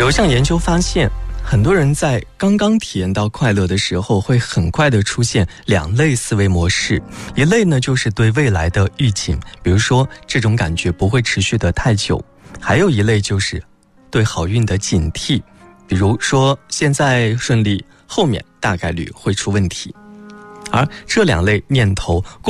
有一项研究发现，很多人在刚刚体验到快乐的时候，会很快的出现两类思维模式。一类呢，就是对未来的预警，比如说这种感觉不会持续的太久；还有一类就是对好运的警惕，比如说现在顺利，后面大概率会出问题。而这两类念头